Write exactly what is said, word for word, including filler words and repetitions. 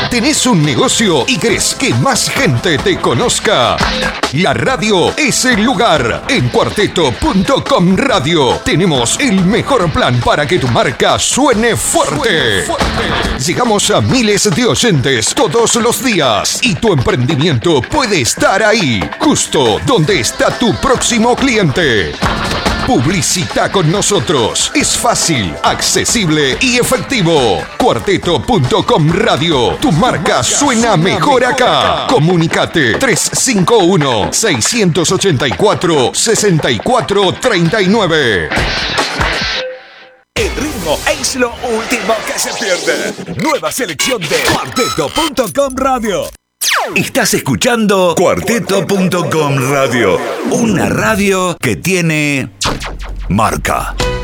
¿Tenés un negocio y querés que más gente te conozca? La radio es el lugar. En cuarteto punto com Radio tenemos el mejor plan para que tu marca suene fuerte. Suene fuerte. Llegamos a miles de oyentes todos los días y tu emprendimiento puede estar ahí, justo donde está tu próximo cliente. Publicita con nosotros. Es fácil, accesible y efectivo. cuarteto punto com Radio. Tu marca suena mejor acá. Comunicate tres cinco uno, seis ocho cuatro, seis cuatro tres nueve. El ritmo es lo último que se pierde. Nueva selección de cuarteto punto com Radio. Estás escuchando cuarteto punto com Radio, una radio que tiene marca.